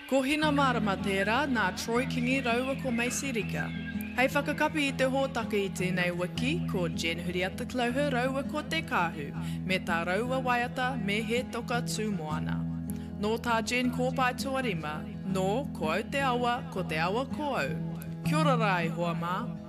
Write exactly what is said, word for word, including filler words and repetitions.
Ko hina marama tērā nā Troy Kingi raua ko Macy Rika. Hei whakakapi i te hōtaka i tēnei wiki ko Jen Huriata Klauhu raua ko te kāhu, me tā raua waiata me he toka tū moana. Nō tā Jen kōpai tuarima, nō ko au te awa, ko te awa ko au. Kia ora rai hoa mā.